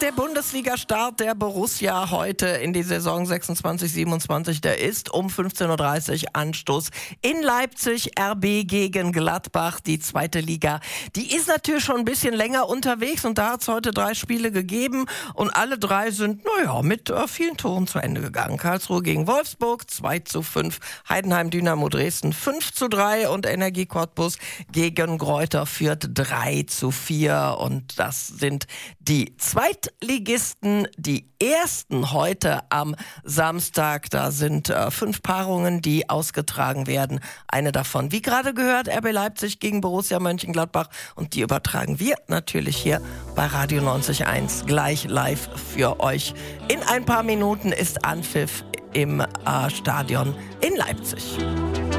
der Bundesliga-Start der Borussia heute in die Saison 26/27, der ist um 15:30 Uhr Anstoß in Leipzig. RB gegen Gladbach, die zweite Liga. Die ist natürlich schon ein bisschen länger unterwegs und da hat es heute 3 Spiele gegeben und alle 3 sind, mit vielen Toren zu Ende gegangen. Karlsruhe gegen Wolfsburg 2:5, Heidenheim Dynamo Dresden 5:3 und Energie Cottbus gegen Greuther Fürth 3:4. Und das sind die Zweitligisten, die ersten heute am Samstag. Da sind 5 Paarungen, die ausgetragen werden. Eine davon, wie gerade gehört, RB Leipzig gegen Borussia Mönchengladbach. Und die übertragen wir natürlich hier bei Radio 90.1 gleich live für euch. In ein paar Minuten ist Anpfiff im Stadion in Leipzig.